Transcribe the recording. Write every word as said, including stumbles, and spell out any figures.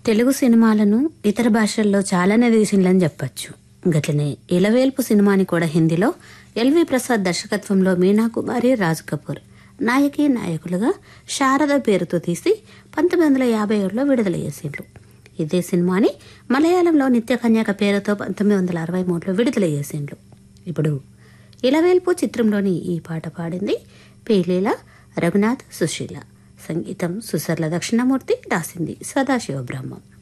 తెలుగు సినిమాలను ఇతర భాషల్లో చాలానే తీసిండ్లని చెప్పచ్చు. గట్లనే ఇలవేల్పు సినిమాని కూడా హిందీలో ఎల్వి ప్రసాద్ దర్శకత్వంలో మీనా కుమారి, రాజ్ కపూర్ నాయకి నాయకులుగా శారద పేరుతో తీసి పంతొమ్మిది వందల యాభై ఏడులో విడుదల చేసిండ్రు. ఇదే సినిమాని మలయాళంలో నిత్య కన్యాక పేరుతో పంతొమ్మిది వందల అరవై మూడులో విడుదల చేసిండ్రు. ఇప్పుడు ఇలవేల్పు చిత్రంలోని ఈ పాట పాడింది పేలీల రఘునాథ్ సుశీల. సంగీతం సుసర్ల దక్షిణమూర్తి, రాసింది సదాశివ బ్రహ్మం.